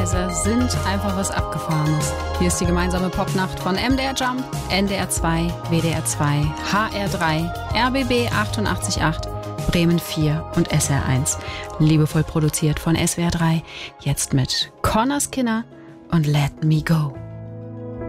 teilweise sind einfach was Abgefahrenes. Hier ist die gemeinsame Popnacht von MDR Jump, NDR 2, WDR 2, HR 3, RBB 88.8, Bremen 4 und SR 1. Liebevoll produziert von SWR 3. Jetzt mit Connor Skinner und Let Me Go.